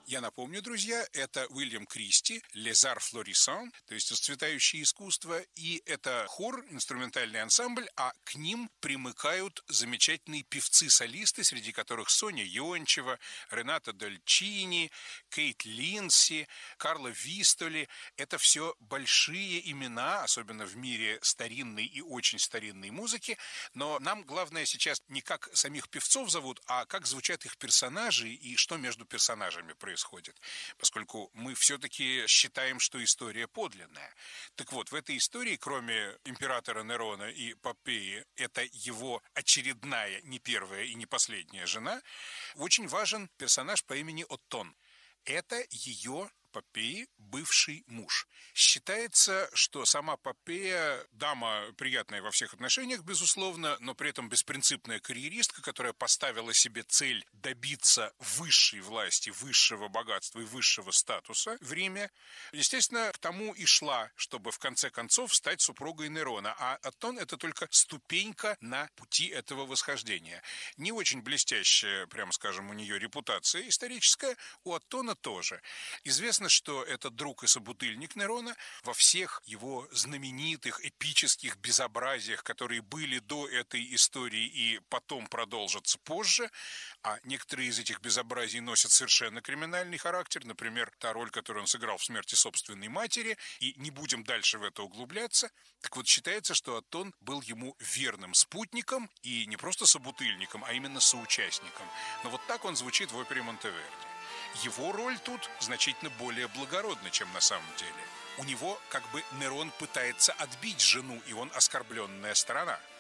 Я напомню, друзья, это Уильям Кристи, «Les Arts Florissants», то есть «Расцветающее искусство», и это хор, инструментальный ансамбль, а к ним примыкают замечательные певцы-солисты, среди которых Соня Иончева, Рената Дольчини, Кейт Линси, Карла Вистоли. Это все большие имена, особенно в мире старинной и очень старинной музыки, но нам главное сейчас не как самих певцов зовут, а как звучат их персонажи и что между персонажами происходит, поскольку мы все-таки считаем, что история подлинная. Так вот, в этой истории, кроме императора Нерона и Попеи, это его очередная, не первая и не последняя жена, очень важен персонаж по имени Оттон. Это ее Попеи бывший муж. Считается, что сама Попея дама приятная во всех отношениях, безусловно, но при этом беспринципная карьеристка, которая поставила себе цель добиться высшей власти, высшего богатства и высшего статуса в Риме. Естественно, к тому и шла, чтобы в конце концов стать супругой Нерона. А Оттон – это только ступенька на пути этого восхождения. Не очень блестящая, прямо скажем, у нее репутация историческая, у Оттона тоже. Известно, что это друг и собутыльник Нерона. Во всех его знаменитых эпических безобразиях, которые были до этой истории и потом продолжатся позже, а некоторые из этих безобразий носят совершенно криминальный характер, например, та роль, которую он сыграл в смерти собственной матери, и не будем дальше в это углубляться. Так вот, считается, что Оттон был ему верным спутником и не просто собутыльником, а именно соучастником. Но вот так он звучит в опере Монтеверди. Его роль тут значительно более благородна, чем на самом деле. У него как бы Нерон пытается отбить жену, и он оскорбленная сторона.